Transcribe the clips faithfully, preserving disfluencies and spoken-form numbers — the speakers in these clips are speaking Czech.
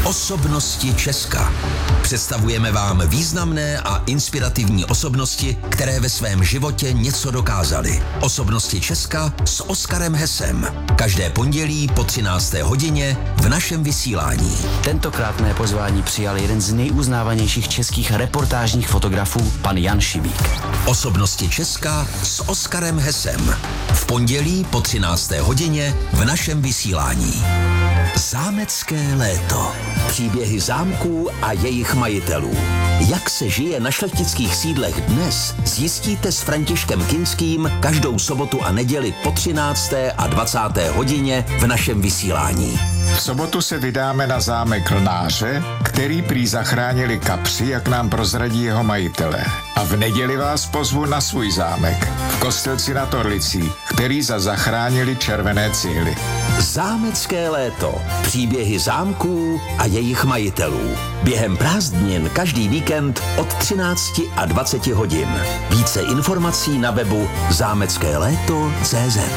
Osobnosti Česka. Představujeme vám významné a inspirativní osobnosti, které ve svém životě něco dokázaly. Osobnosti Česka s Oskarem Hesem. Každé pondělí po třinácté hodině v našem vysílání. Tentokrát mé pozvání přijal jeden z nejuznávanějších českých reportážních fotografů, pan Jan Šibík. Osobnosti Česka s Oskarem Hesem. V pondělí po třinácté hodině v našem vysílání. Zámecké léto. Příběhy zámků a jejich majitelů. Jak se žije na šlechtických sídlech dnes, zjistíte s Františkem Kinským každou sobotu a neděli po třinácté a dvacáté hodině v našem vysílání. V sobotu se vydáme na zámek Lnáře, který prý zachránili kapři, jak nám prozradí jeho majitelé. A v neděli vás pozvu na svůj zámek v Kostelci nad Orlicí, který za zachránili červené cihly. Zámecké léto. Příběhy zámků a jejich majitelů. Během prázdnin každý víkend od třinácti a dvaceti hodin. Více informací na webu zámecké léto tečka cé zet.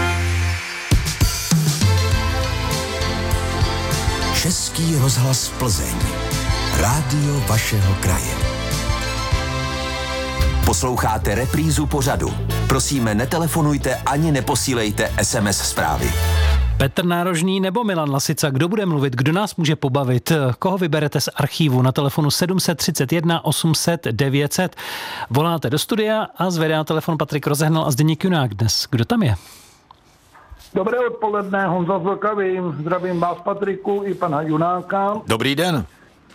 Český rozhlas Plzeň. Rádio vašeho kraje. Posloucháte reprízu pořadu. Prosíme, netelefonujte ani neposílejte es em es zprávy. Petr Nárožný nebo Milan Lasica, kdo bude mluvit, kdo nás může pobavit, koho vyberete z archívu na telefonu sedm set třicet jedna osm set devět set. Voláte do studia a zvedá telefon Patrik Rozehnal a Zdeněk Junák dnes. Kdo tam je? Dobré odpoledne, Honza Zlokavým, zdravím vás Patriku i pana Junáka. Dobrý den.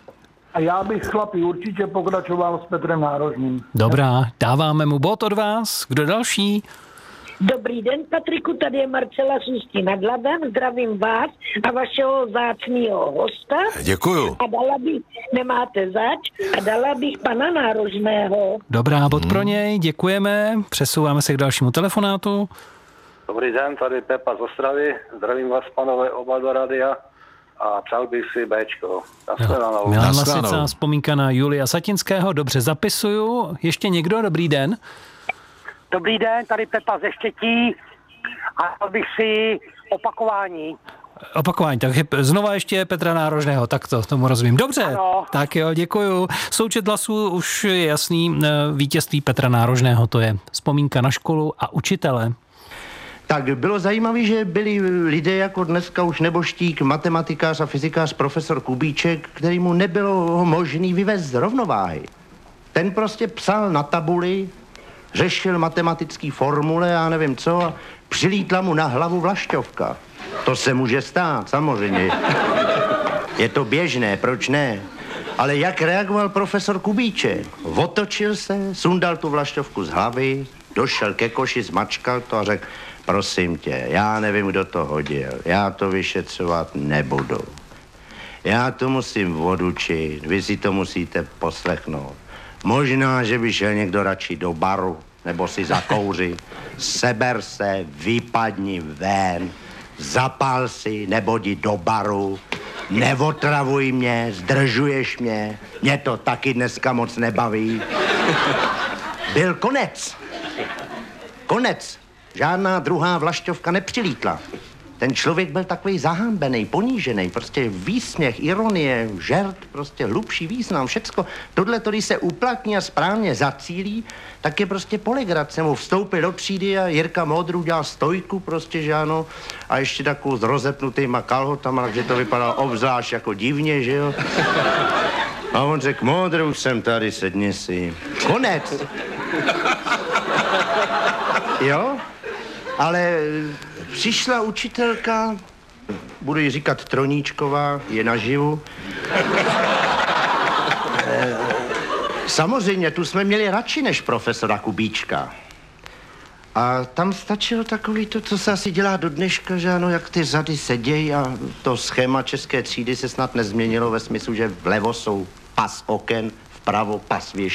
A já bych chlapi určitě pokračoval s Petrem Nárožným. Dobrá, dáváme mu bod od vás. Kdo další? Dobrý den, Patriku, tady je Marcela z Ústí nad Labem, zdravím vás a vašeho vzácného hosta. Děkuju. A dala bych, nemáte zač, a dala bych pana Nárožného. Dobrá, bod hmm. pro něj, děkujeme, přesouváme se k dalšímu telefonátu. Dobrý den, tady Pepa z Ostravy, zdravím vás, panové, oba do radia a přál bych si Béčko. No, Milan Lasica, vzpomínka na Julia Satinského, dobře zapisuju. Ještě někdo, dobrý den? Dobrý den, tady Pepa ze Štětí a dal bych si opakování. Opakování, takže znova ještě Petra Nárožného, tak to tomu rozumím. Dobře, ano. Tak jo, děkuju. Součet hlasů už je jasný, vítězství Petra Nárožného, to je vzpomínka na školu a učitele. Tak bylo zajímavé, že byli lidé jako dneska už neboštík, matematikář a fyzikář profesor Kubíček, který mu nebylo možný vyvést z rovnováhy. Ten prostě psal na tabuli, řešil matematický formule, já nevím co, a přilítla mu na hlavu vlašťovka. To se může stát, samozřejmě. Je to běžné, proč ne? Ale jak reagoval profesor Kubíček? Otočil se, sundal tu vlašťovku z hlavy, došel ke koši, zmačkal to a řekl: prosím tě, já nevím, kdo to hodil, já to vyšetřovat nebudu. Já to musím odučit, vy si to musíte poslechnout. Možná, že by šel někdo radši do baru, nebo si zakouři. Seber se, vypadni ven, zapal si, nebo jdi do baru, neotravuj mě, zdržuješ mě, mě to taky dneska moc nebaví. Byl konec. Konec. Žádná druhá vlašťovka nepřilítla. Ten člověk byl takový zahambený, ponížený, prostě výsměch, ironie, žert, prostě hlubší význam, všecko. Tohle, když se uplatní a správně zacílí, tak je prostě polegrace. Mu vstoupil do třídy a Jirka Modrů dělal stojku, prostě, že ano, a ještě takovou s rozepnutýma kalhotama, takže to vypadalo obzvlášť jako divně, že jo. A on řekl: Modrů, jsem tady, sedni si. Konec. Jo? Ale přišla učitelka, budu jí říkat Troníčková, je naživu. Samozřejmě, tu jsme měli radši než profesora Kubíčka. A tam stačilo takový to, co se asi dělá do dneška, že ano, jak ty řady sedějí a to schéma české třídy se snad nezměnilo ve smyslu, že vlevo jsou pas oken, vpravo pas věž.